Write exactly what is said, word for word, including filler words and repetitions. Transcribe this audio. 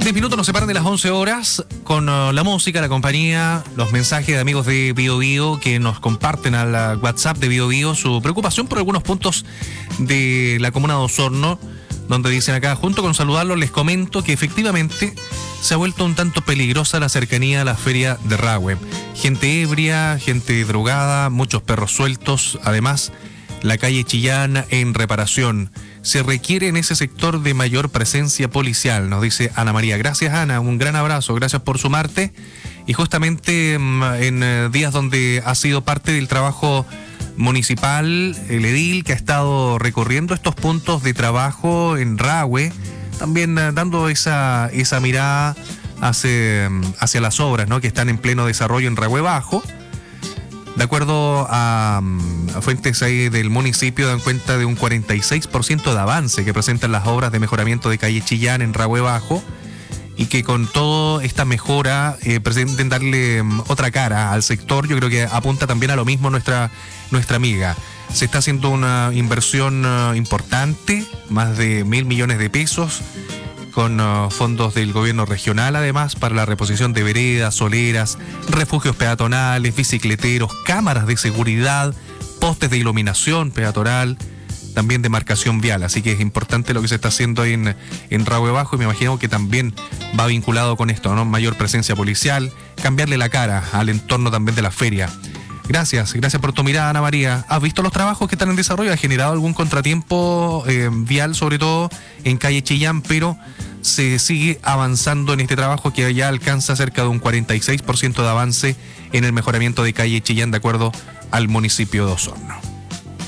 Seis minutos nos separan de las once horas con uh, la música, la compañía, los mensajes de amigos de Bio Bio que nos comparten al uh, WhatsApp de Bio Bio su preocupación por algunos puntos de la comuna de Osorno, donde dicen acá, junto con saludarlos, les comento que efectivamente se ha vuelto un tanto peligrosa la cercanía a la feria de Rahue. Gente ebria, gente drogada, muchos perros sueltos, además la calle Chillán en reparación. Se requiere en ese sector de mayor presencia policial, nos dice Ana María. Gracias, Ana, un gran abrazo, gracias por sumarte. Y justamente en días donde ha sido parte del trabajo municipal, el edil que ha estado recorriendo estos puntos de trabajo en Rahue, también dando esa, esa mirada hacia, hacia las obras, ¿no?, que están en pleno desarrollo en Rahue Bajo. De acuerdo a, a fuentes ahí del municipio, dan cuenta de un cuarenta y seis por ciento de avance que presentan las obras de mejoramiento de calle Chillán en Rahue Bajo, y que con toda esta mejora eh, pretenden darle um, otra cara al sector. Yo creo que apunta también a lo mismo nuestra, nuestra amiga. Se está haciendo una inversión uh, importante, más de mil millones de pesos, con uh, fondos del gobierno regional, además, para la reposición de veredas, soleras, refugios peatonales, bicicleteros, cámaras de seguridad, postes de iluminación peatonal, también de marcación vial. Así que es importante lo que se está haciendo ahí en, en Rahue Bajo, y me imagino que también va vinculado con esto, ¿no? Mayor presencia policial, cambiarle la cara al entorno también de la feria. Gracias, gracias por tu mirada, Ana María. ¿Has visto los trabajos que están en desarrollo? ¿Ha generado algún contratiempo eh, vial, sobre todo en calle Chillán? Pero se sigue avanzando en este trabajo que ya alcanza cerca de un cuarenta y seis por ciento de avance en el mejoramiento de calle Chillán, de acuerdo al municipio de Osorno.